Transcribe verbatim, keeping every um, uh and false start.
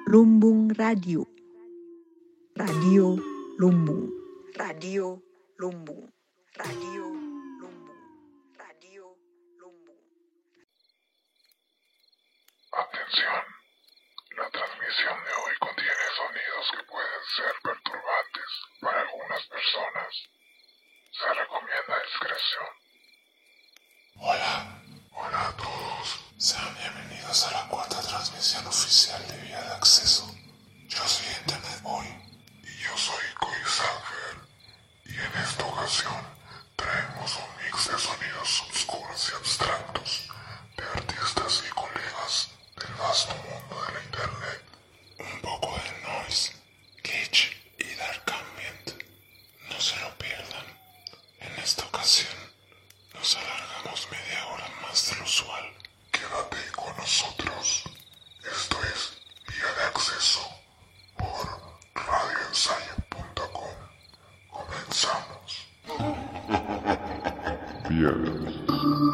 Lumbung Radio. Radio Lumbung. Radio Lumbung. Radio Lumbung. Radio Lumbung. Atención. La transmisión de hoy contiene sonidos que pueden ser perturbantes para algunas personas. Se recomienda discreción. Hola. Hola a todos. Sean bienvenidos a la cuarta transmisión oficial de Vía de Acceso. Yo soy Internet Boy. Y yo soy Coisanger. Y en esta ocasión traemos un mix de sonidos oscuros y abstractos de artistas y colegas del vasto mundo de la internet. Un poco de noise, glitch y dark ambient. No se lo pierdan. En esta ocasión nos alargamos media hora más de lo usual. Quédate con nosotros. Esto es Vía de Acceso por radio ensayo punto com. Comenzamos. Vía de Acceso.